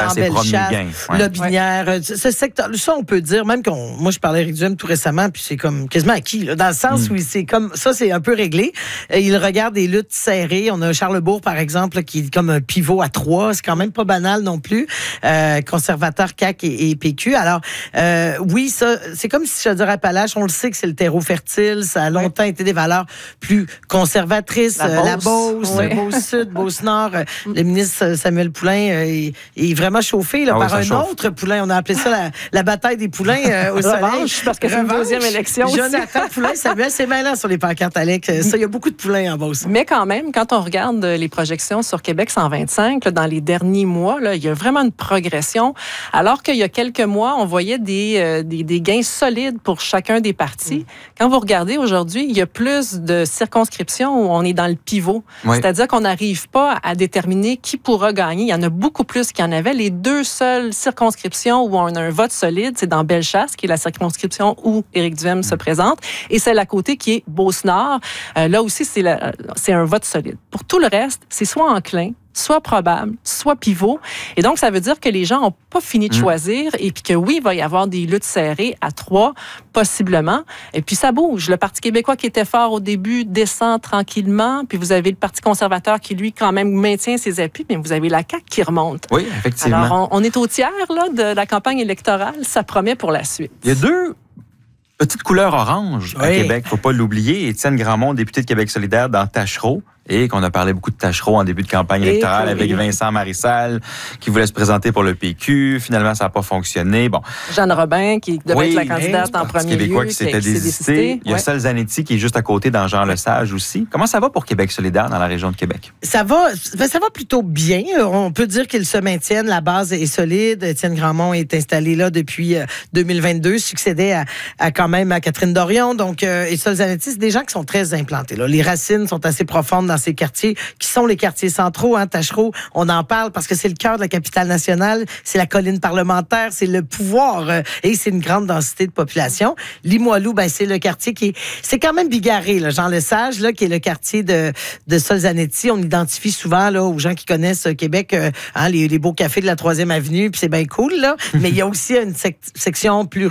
dans Bellechasse, Lobinière, ce secteur. Ça, on peut dire, même moi, je parlais avec Éric Duhem tout récemment, puis c'est comme quasiment acquis, là, dans le sens où c'est comme ça, c'est un peu réglé. Il regarde des luttes serrées. On a Charlesbourg, par exemple, qui est comme un pivot à 3. C'est quand même pas banal non plus. Conservateur, CAQ et PQ. Alors, oui, ça, c'est comme si je dirais Appalaches, on le sait que c'est le terreau fertile. Ça a longtemps été des valeurs plus conservatrices. La Beauce, Beauce-Sud, Beauce-Nord. Le ministre Samuel Poulin est vraiment chauffé là, par un autre Poulin. On a appelé ça la bataille des Poulains au soleil. Parce que c'est une deuxième élection aussi. Jonathan Poulin, Samuel, c'est malin sur les pancartes, Alex. Ça, il y a beaucoup de Poulains en Beauce. Mais quand même, quand on regarde les projections sur Québec 125, là, dans les derniers mois, là, il y a vraiment une progression. Alors qu'il y a quelques mois, on voyait des gains solides pour chacun des partis. Quand vous regardez aujourd'hui, il y a plus de circonscriptions où on est dans le pivot. C'est-à-dire qu'on n'arrive pas à déterminer qui pourra gagner. Il y en a beaucoup plus qu'il y en avait. Les deux seules circonscriptions où on a un vote solide, c'est dans Bellechasse, qui est la circonscription où Éric Duhem se présente, et celle à côté qui est Beauce-Nord. Là aussi, c'est un vote solide. Pour tout le reste, c'est soit enclin, soit probable, soit pivot. Et donc, ça veut dire que les gens n'ont pas fini de choisir et puis que oui, il va y avoir des luttes serrées à 3, possiblement. Et puis, ça bouge. Le Parti québécois qui était fort au début descend tranquillement. Puis, vous avez le Parti conservateur qui, lui, quand même maintient ses appuis. Mais vous avez la CAQ qui remonte. Oui, effectivement. Alors, on est au tiers là, de la campagne électorale. Ça promet pour la suite. Il y a deux petites couleurs orange à Québec. Il ne faut pas l'oublier. Étienne Grandmont, député de Québec solidaire dans Tachereau. Et qu'on a parlé beaucoup de Tachereau en début de campagne électorale avec Vincent Marissal qui voulait se présenter pour le PQ. Finalement, ça n'a pas fonctionné. Bon. Jeanne Robin qui devait être la candidate en premier lieu. Québécois qui s'était désisté. Il y a Sol Zanetti qui est juste à côté dans Jean-Lesage aussi. Comment ça va pour Québec solidaire dans la région de Québec? Ça va plutôt bien. On peut dire qu'ils se maintiennent. La base est solide. Étienne Grandmont est installé là depuis 2022. Succédait quand même à Catherine Dorion. Donc, et Sol Zanetti, c'est des gens qui sont très implantés. Là. Les racines sont assez profondes dans ces quartiers qui sont les quartiers centraux. Tachereau, on en parle parce que c'est le cœur de la capitale nationale, c'est la colline parlementaire, c'est le pouvoir et c'est une grande densité de population. Limoilou, c'est le quartier c'est quand même bigarré, là, Jean-Lesage, là, qui est le quartier de Sol Zanetti. On identifie souvent là, aux gens qui connaissent Québec les beaux cafés de la 3e avenue, puis c'est bien cool, là. Mais il y a aussi une section plus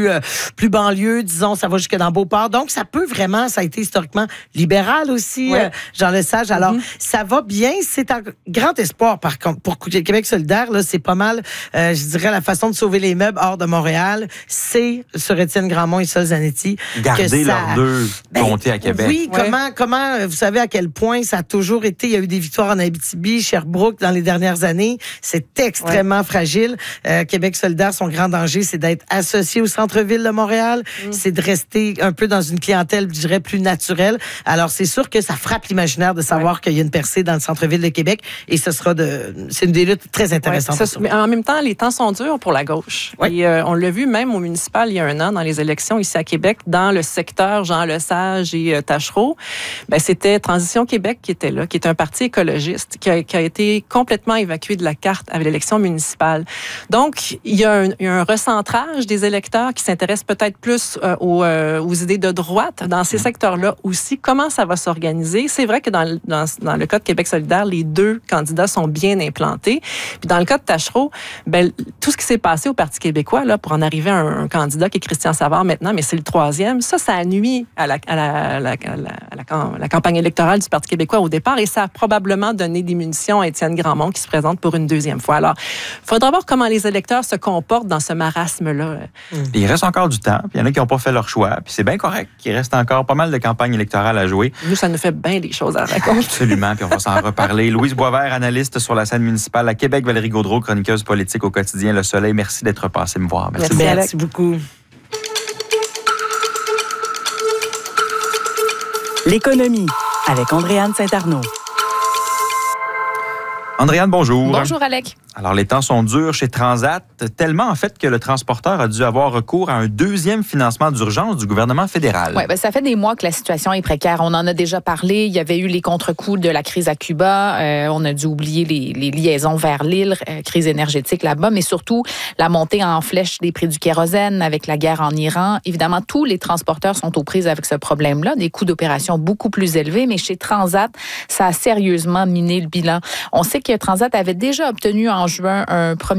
banlieue, disons, ça va jusque dans Beauport. Donc, ça peut vraiment, ça a été historiquement libéral aussi, Jean-Lesage. Alors, ça va bien. C'est un grand espoir, par contre, pour Québec solidaire. Là, c'est pas mal, je dirais, la façon de sauver les meubles hors de Montréal, c'est sur Étienne Grandmont et Sol Zanetti. Garder leurs deux comtés à Québec. Oui, comment, vous savez à quel point ça a toujours été, il y a eu des victoires en Abitibi, Sherbrooke dans les dernières années. C'est extrêmement fragile. Québec solidaire, son grand danger, c'est d'être associé au centre-ville de Montréal. C'est de rester un peu dans une clientèle, je dirais, plus naturelle. Alors, c'est sûr que ça frappe l'imaginaire de savoir qu'il y a une percée dans le centre-ville de Québec et c'est une des luttes très intéressantes. Mais en même temps, les temps sont durs pour la gauche. Et on l'a vu même au municipal il y a un an dans les élections ici à Québec, dans le secteur Jean-Lesage et Tachereau. C'était Transition Québec qui était là, qui est un parti écologiste qui a été complètement évacué de la carte avec l'élection municipale. Donc, il y a un recentrage des électeurs qui s'intéressent peut-être plus aux idées de droite dans ces secteurs-là aussi. Comment ça va s'organiser? C'est vrai que dans le cas de Québec solidaire, les deux candidats sont bien implantés. Puis dans le cas de Tachereau, tout ce qui s'est passé au Parti québécois, là, pour en arriver à un candidat qui est Christian Savard maintenant, mais c'est le 3e, ça a nuit à la campagne électorale du Parti québécois au départ et ça a probablement donné des munitions à Étienne Grandmont qui se présente pour une 2e fois. Alors, il faudra voir comment les électeurs se comportent dans ce marasme-là. Il reste encore du temps, puis il y en a qui n'ont pas fait leur choix, puis c'est bien correct qu'il reste encore pas mal de campagnes électorales à jouer. Nous, ça nous fait bien des choses à raconter. Absolument, puis on va s'en reparler. Louise Boisvert, analyste sur la scène municipale à Québec. Valérie Gaudreault, chroniqueuse politique au quotidien Le Soleil. Merci d'être passée me voir. Merci beaucoup. L'économie avec Andréane Saint-Arnaud. Andréane, bonjour. Bonjour, Alec. Alors, les temps sont durs chez Transat, tellement en fait que le transporteur a dû avoir recours à un 2e financement d'urgence du gouvernement fédéral. Oui, ça fait des mois que la situation est précaire. On en a déjà parlé. Il y avait eu les contre-coups de la crise à Cuba. On a dû oublier les liaisons vers l'île, crise énergétique là-bas, mais surtout la montée en flèche des prix du kérosène avec la guerre en Iran. Évidemment, tous les transporteurs sont aux prises avec ce problème-là, des coûts d'opération beaucoup plus élevés, mais chez Transat, ça a sérieusement miné le bilan. On sait que Transat avait déjà obtenu en juin un premier